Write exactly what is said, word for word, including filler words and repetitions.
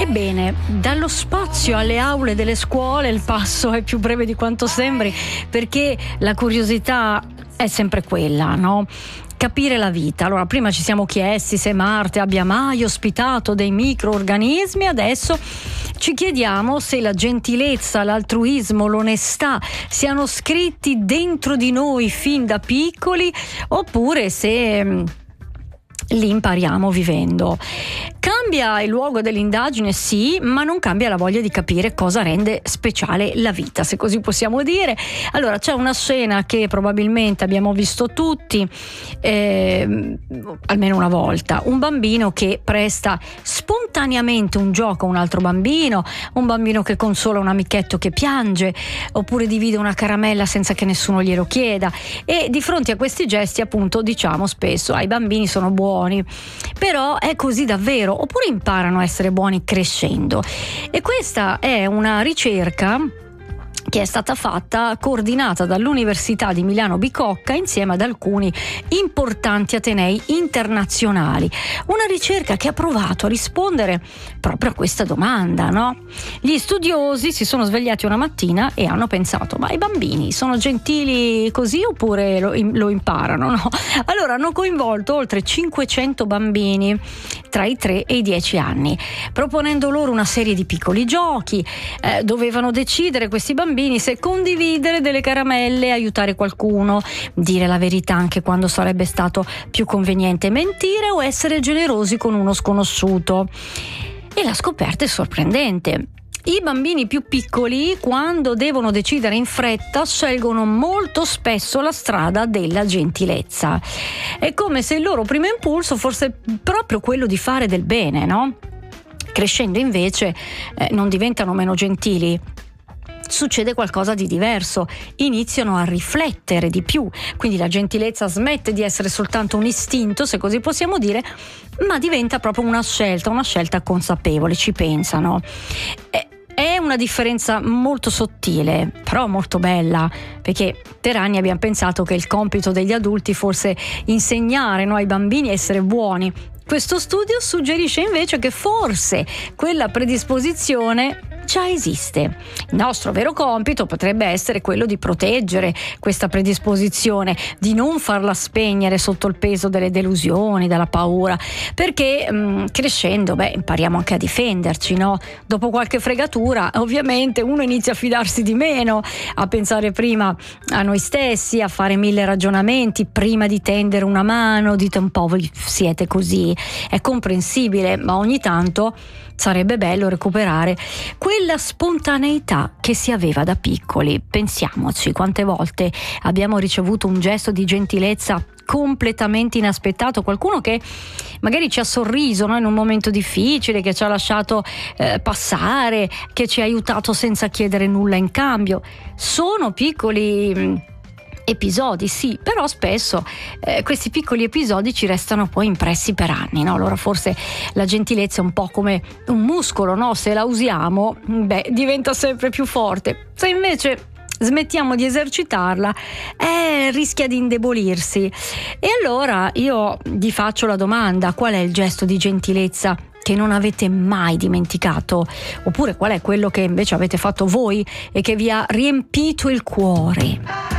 Ebbene, dallo spazio alle aule delle scuole il passo è più breve di quanto sembri, perché la curiosità è sempre quella, no? Capire la vita. Allora, prima ci siamo chiesti se Marte abbia mai ospitato dei microorganismi, adesso ci chiediamo se la gentilezza, l'altruismo, l'onestà siano scritti dentro di noi fin da piccoli, oppure se mh, li impariamo vivendo. Cambia il luogo dell'indagine, sì, ma non cambia la voglia di capire cosa rende speciale la vita, se così possiamo dire. Allora, c'è una scena che probabilmente abbiamo visto tutti, eh, almeno una volta: un bambino che presta spontaneamente un gioco a un altro bambino, un bambino che consola un amichetto che piange, oppure divide una caramella senza che nessuno glielo chieda. E di fronte a questi gesti, appunto, diciamo spesso: ah, i bambini sono buoni. Però è così davvero? Oppure imparano a essere buoni crescendo? E questa è una ricerca che è stata fatta, coordinata dall'Università di Milano Bicocca insieme ad alcuni importanti atenei internazionali. Una ricerca che ha provato a rispondere proprio a questa domanda, no? Gli studiosi si sono svegliati una mattina e hanno pensato: ma i bambini sono gentili così oppure lo, lo imparano, no? Allora hanno coinvolto oltre cinquecento bambini tra i tre e i dieci anni, proponendo loro una serie di piccoli giochi. Eh, dovevano decidere questi bambini se condividere delle caramelle, aiutare qualcuno, dire la verità anche quando sarebbe stato più conveniente mentire, o essere generosi con uno sconosciuto. E la scoperta è sorprendente. I bambini più piccoli, quando devono decidere in fretta, scelgono molto spesso la strada della gentilezza. È come se il loro primo impulso fosse proprio quello di fare del bene, no? Crescendo invece eh, non diventano meno gentili. Succede qualcosa di diverso, iniziano a riflettere di più, quindi la gentilezza smette di essere soltanto un istinto, se così possiamo dire, ma diventa proprio una scelta, una scelta consapevole, ci pensano. È una differenza molto sottile, però molto bella, perché per anni abbiamo pensato che il compito degli adulti fosse insegnare, no, ai bambini a essere buoni. Questo studio suggerisce invece che forse quella predisposizione già esiste. Il nostro vero compito potrebbe essere quello di proteggere questa predisposizione, di non farla spegnere sotto il peso delle delusioni, della paura, perché mh, crescendo, beh, impariamo anche a difenderci, no? Dopo qualche fregatura, ovviamente uno inizia a fidarsi di meno, a pensare prima a noi stessi, a fare mille ragionamenti prima di tendere una mano. Dite un po', voi siete così, è comprensibile, ma ogni tanto sarebbe bello recuperare quella spontaneità che si aveva da piccoli. Pensiamoci quante volte abbiamo ricevuto un gesto di gentilezza completamente inaspettato, qualcuno che magari ci ha sorriso, no, in un momento difficile, che ci ha lasciato eh, passare, che ci ha aiutato senza chiedere nulla in cambio. Sono piccoli mh, episodi, sì, però spesso eh, questi piccoli episodi ci restano poi impressi per anni, no? Allora forse la gentilezza è un po' come un muscolo, no? Se la usiamo, beh, diventa sempre più forte. Se invece smettiamo di esercitarla, eh, rischia di indebolirsi. E allora io vi faccio la domanda: qual è il gesto di gentilezza che non avete mai dimenticato? Oppure qual è quello che invece avete fatto voi e che vi ha riempito il cuore?